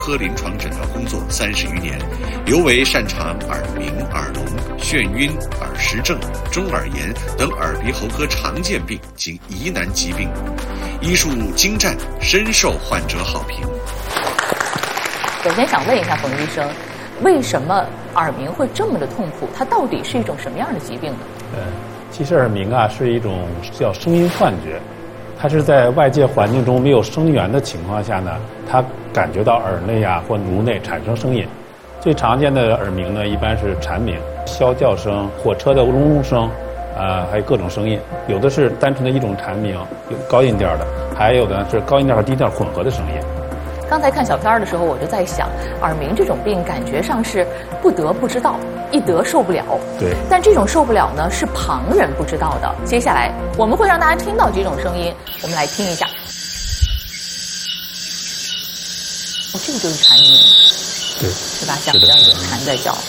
科临床诊疗工作30余年，尤为擅长耳鸣、耳聋、眩晕、耳石症、中耳炎等耳鼻喉科常见病及疑难疾病，医术精湛，深受患者好评。 首先想问一下冯医生，为什么耳鸣会这么的痛苦？它到底是一种什么样的疾病呢？ 其实耳鸣啊是一种叫声音幻觉，它是在外界环境中没有声源的情况下呢，它感觉到耳内啊或颅内产生声音。最常见的耳鸣呢，一般是蝉鸣、啸叫声、火车的隆隆声，还有各种声音。有的是单纯的一种蝉鸣，有高音调的，还有的呢是高音调和低调混合的声音。 刚才看小片的时候，我就在想，耳鸣这种病感觉上是不得不知道，一得受不了。 对。但这种受不了呢，是旁人不知道的。接下来我们会让大家听到几种声音，我们来听一下。这个就是蝉鸣， 对， 是吧？像这样的蝉在叫，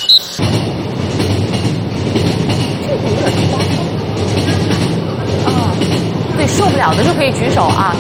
这个有点夸张啊。对，受不了的就可以举手啊。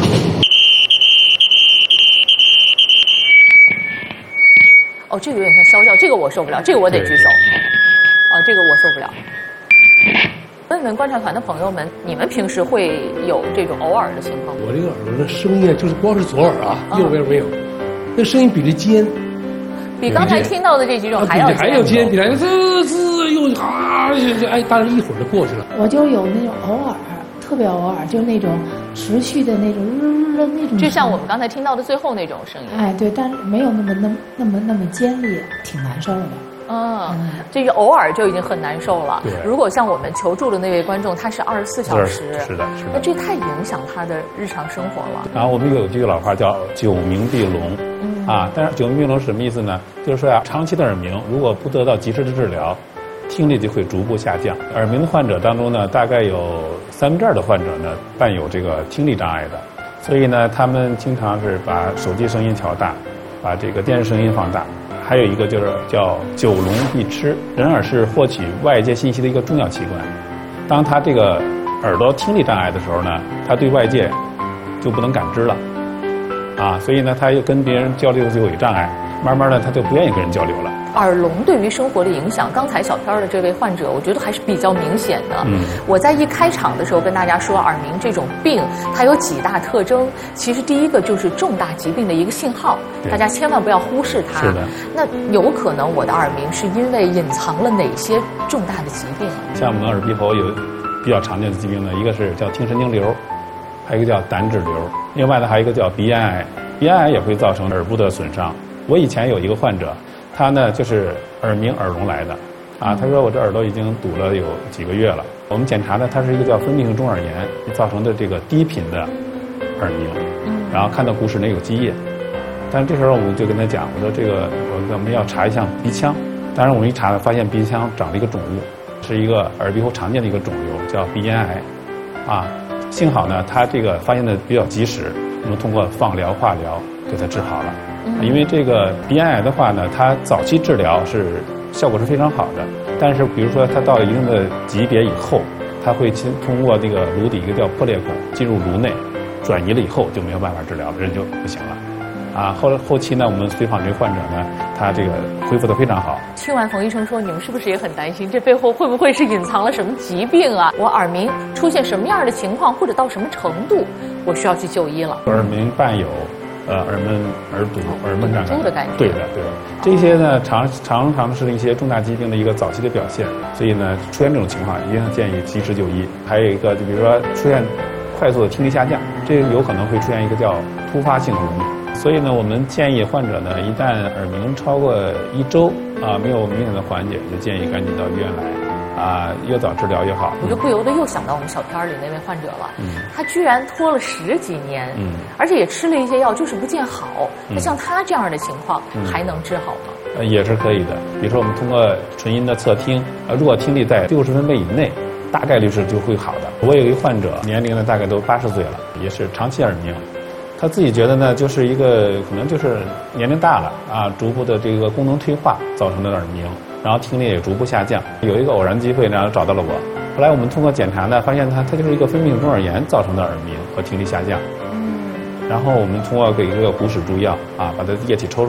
哦，这个有点像啸叫，这个我受不了，这个我得举手。这个我受不了。问问观察团的朋友们，你们平时会有这种偶尔的情况吗？ 我这个耳朵的声音就是光是左耳啊，右边没有，那声音比这尖， 比刚才听到的这几种还要尖，比来滋又当然一会儿就过去了。 我就有那种偶尔，特别偶尔，就是那种持续的那种那种， 就像我们刚才听到的最后那种声音。 对，但是没有那么尖利，挺难受的。 这个偶尔就已经很难受了。 对。 如果像我们求助的那位观众，他是24小时， 是的。 那这太影响他的日常生活了。 然后我们有句老话叫“久鸣必聋”，但是久鸣必聋什么意思呢？就是说长期的耳鸣如果不得到及时的治疗，听力就会逐步下降。耳鸣的患者当中呢，大概有2/3的患者呢伴有这个听力障碍的，所以呢，他们经常是把手机声音调大，把这个电视声音放大。还有一个就是叫久聋必痴，人耳是获取外界信息的一个重要器官。当他这个耳朵听力障碍的时候呢，他对外界就不能感知了，所以呢，他又跟别人交流就有障碍，慢慢的他就不愿意跟人交流了。 耳聋对于生活的影响，刚才小片的这位患者，我觉得还是比较明显的。我在一开场的时候跟大家说，耳鸣这种病它有几大特征。其实第一个就是重大疾病的一个信号，大家千万不要忽视它。 是的。 那有可能我的耳鸣是因为隐藏了哪些重大的疾病？ 像我们耳鼻喉有比较常见的疾病呢，一个是叫听神经瘤，还有一个叫胆脂瘤，另外呢还有一个叫鼻咽癌。鼻咽癌也会造成耳部的损伤。我以前有一个患者，他呢就是耳鸣耳聋来的，他说我这耳朵已经堵了有几个月了。我们检查呢，他是一个叫分泌性中耳炎造成的这个低频的耳鸣，然后看到骨室内有积液，但是这时候我们就跟他讲，我说这个我们要查一下鼻腔，当然我们一查发现鼻腔长了一个肿物，是一个耳鼻喉常见的一个肿瘤，叫鼻咽癌，幸好呢他这个发现的比较及时，我们通过放疗化疗给他治好了。因为这个鼻咽癌的话呢，它早期治疗是效果是非常好的，但是比如说它到了一定的级别以后，它会通过这个颅底一个叫破裂孔进入颅内，转移了以后就没有办法治疗了，人就不行了。后期呢，我们随访这个患者呢，他这个恢复得非常好。 听完冯医生说，你们是不是也很担心，这背后会不会是隐藏了什么疾病啊？我耳鸣出现什么样的情况，或者到什么程度，我需要去就医了？ 耳鸣伴有耳闷、耳堵、耳闷障碍的感觉。 对的。这些呢，常是一些重大疾病的一个早期的表现，所以呢，出现这种情况，一定建议及时就医。还有一个，就比如说出现快速的听力下降，这有可能会出现一个叫突发性聋。所以呢，我们建议患者呢，一旦耳鸣超过1周没有明显的缓解，就建议赶紧到医院来，越早治疗越好。 我就不由得又想到我们小片里那位患者了，他居然拖了10几年，而且也吃了一些药，就是不见好。那像他这样的情况，还能治好吗？ 也是可以的。比如说我们通过纯音的测听，如果听力在60分贝以内，大概率是就会好的。我有一个患者，年龄呢大概都80岁了，也是长期耳鸣。他自己觉得呢，就是一个可能就是年龄大了逐步的这个功能退化造成的耳鸣，然后听力也逐步下降。有一个偶然机会，然后找到了我。后来我们通过检查呢，发现他就是一个分泌性中耳炎造成的耳鸣和听力下降。 然后我们通过给这个骨室注药啊，把它液体抽出